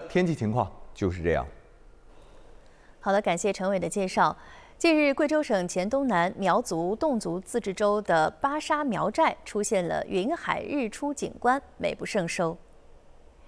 天气情况就是这样。 好的，感谢陈伟的介绍。近日，贵州省黔东南苗族侗族自治州的巴沙苗寨出现了云海日出景观，美不胜收。